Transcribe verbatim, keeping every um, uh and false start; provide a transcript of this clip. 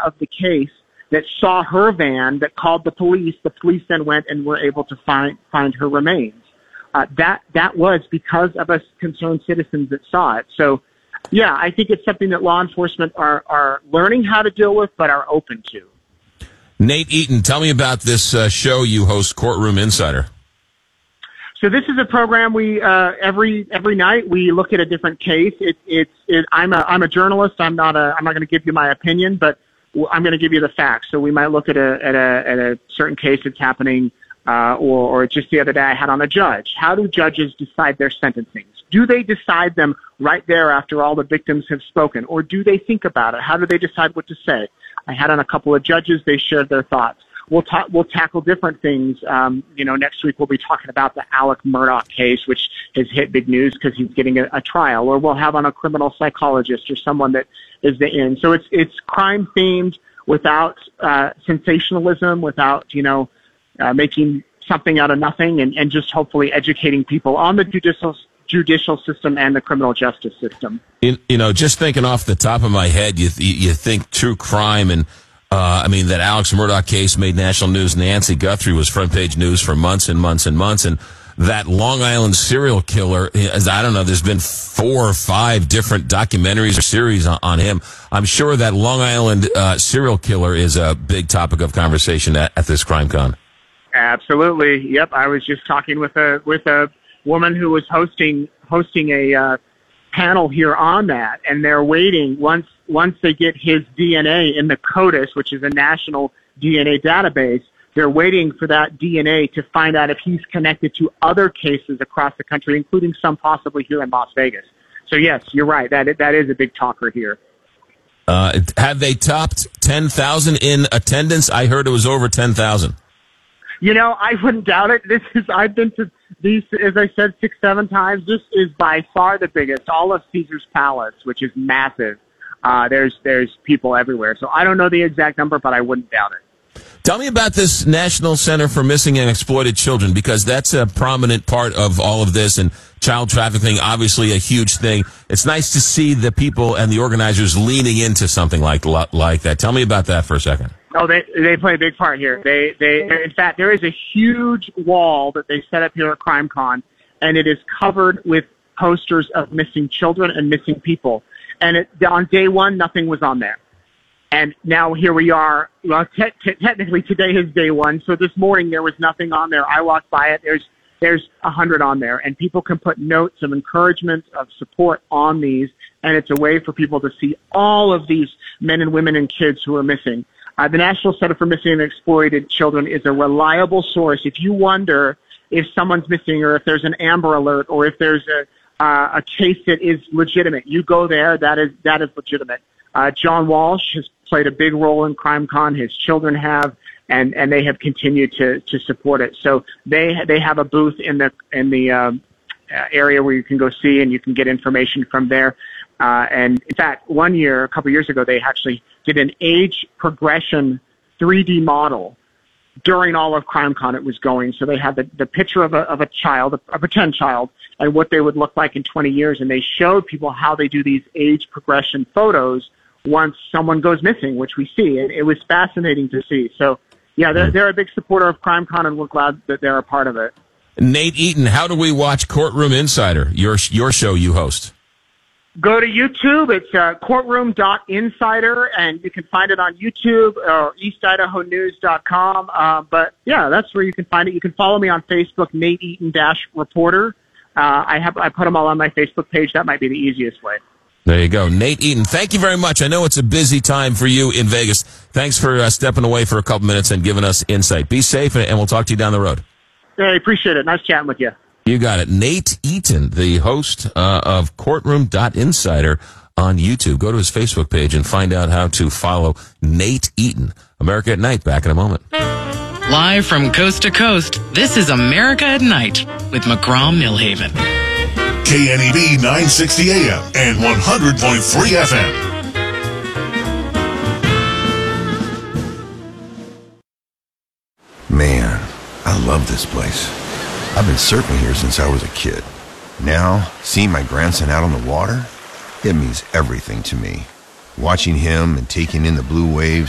of the case that saw her van, that called the police. The police then went and were able to find find her remains. Uh, that that was because of us concerned citizens that saw it. So, yeah, I think it's something that law enforcement are, are learning how to deal with, but are open to. Nate Eaton, tell me about this uh, show you host, Courtroom Insider. So this is a program we uh, every every night we look at a different case. It, it's it, I'm a I'm a journalist. I'm not a I'm not going to give you my opinion, but I'm going to give you the facts. So we might look at a at a at a certain case that's happening, uh, or or just the other day I had on a judge. How do judges decide their sentencings? Do they decide them right there after all the victims have spoken, or do they think about it? How do they decide what to say? I had on a couple of judges. They shared their thoughts. We'll talk, we'll tackle different things. Um, you know, next week we'll be talking about the Alec Murdaugh case, which has hit big news because he's getting a, a trial. Or we'll have on a criminal psychologist or someone that is the in. So it's it's crime themed without uh, sensationalism, without you know uh, making something out of nothing, and, and just hopefully educating people on the judicial judicial system and the criminal justice system. You, you know, just thinking off the top of my head, you you think true crime and. Uh, I mean, that Alex Murdaugh case made national news. Nancy Guthrie was front page news for months and months and months. And that Long Island serial killer, as I don't know, there's been four or five different documentaries or series on, on him. I'm sure that Long Island uh, serial killer is a big topic of conversation at, at this crime con. Absolutely. Yep. I was just talking with a with a woman who was hosting hosting a uh, panel here on that, and they're waiting once. Once they get his D N A in the CODIS, which is a national D N A database, they're waiting for that D N A to find out if he's connected to other cases across the country, including some possibly here in Las Vegas. So, yes, you're right. That that is a big talker here. Uh, have they topped ten thousand in attendance? I heard it was over ten thousand. You know, I wouldn't doubt it. This is I've been to these, as I said, six, seven times. This is by far the biggest. All of Caesar's Palace, which is massive. Uh, there's there's people everywhere. So I don't know the exact number, but I wouldn't doubt it. Tell me about this National Center for Missing and Exploited Children, because that's a prominent part of all of this, and child trafficking, obviously a huge thing. It's nice to see the people and the organizers leaning into something like like that. Tell me about that for a second. Oh, they they play a big part here. They they in fact there is a huge wall that they set up here at CrimeCon, and it is covered with posters of missing children and missing people. And it, on day one, nothing was on there. And now here we are. Well, te- te- technically today is day one. So this morning there was nothing on there. I walked by it. There's there's a hundred on there, and people can put notes of encouragement, of support on these. And it's a way for people to see all of these men and women and kids who are missing. Uh, the National Center for Missing and Exploited Children is a reliable source. If you wonder if someone's missing, or if there's an Amber Alert, or if there's a Uh, a case that is legitimate, you go there. That is that is legitimate. Uh, John Walsh has played a big role in CrimeCon. His children have, and, and they have continued to, to support it. So they they have a booth in the in the um, area where you can go see, and you can get information from there. Uh, and in fact, one year, a couple years ago, they actually did an age progression three D model. During all of CrimeCon, it was going. So they had the, the picture of a, of a child, a, a pretend child, and what they would look like in twenty years. And they showed people how they do these age progression photos once someone goes missing, which we see. And it was fascinating to see. So, yeah, they're, they're a big supporter of CrimeCon, and we're glad that they're a part of it. Nate Eaton, how do we watch Courtroom Insider, your your show you host? Go to YouTube. It's uh, courtroom dot insider, and you can find it on YouTube or east idaho news dot com. Uh, but, yeah, that's where you can find it. You can follow me on Facebook, Nate Eaton Reporter. Uh, I have I put them all on my Facebook page. That might be the easiest way. There you go. Nate Eaton, thank you very much. I know it's a busy time for you in Vegas. Thanks for uh, stepping away for a couple minutes and giving us insight. Be safe, and we'll talk to you down the road. Hey, appreciate it. Nice chatting with you. You got it. Nate Eaton, the host uh, of courtroom dot insider on YouTube. Go to his Facebook page and find out how to follow Nate Eaton. America at Night, back in a moment. Live from coast to coast, this is America at Night with McGraw Millhaven. K N E B nine sixty A M and one hundred point three F M. Man, I love this place. I've been surfing here since I was a kid. Now, seeing my grandson out on the water, it means everything to me. Watching him and taking in the blue waves